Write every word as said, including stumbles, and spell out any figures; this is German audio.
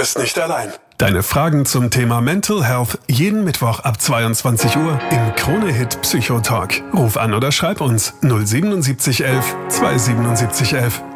bist nicht allein. Deine Fragen zum Thema Mental Health jeden Mittwoch ab zweiundzwanzig Uhr im Krone-Hit Psychotalk. Ruf an oder schreib uns null sieben sieben eins eins zwei sieben sieben eins eins.